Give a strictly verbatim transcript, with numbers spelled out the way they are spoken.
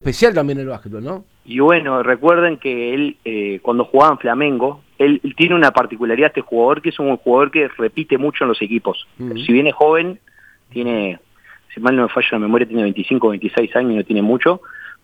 especial también el básquetbol, ¿no? Y bueno, recuerden que él, eh, cuando jugaba en Flamengo, él, él tiene una particularidad, este jugador, que es un jugador que repite mucho en los equipos. Uh-huh. Si bien es joven, tiene, si mal no me falla la memoria, tiene veinticinco, veintiséis años, no tiene mucho,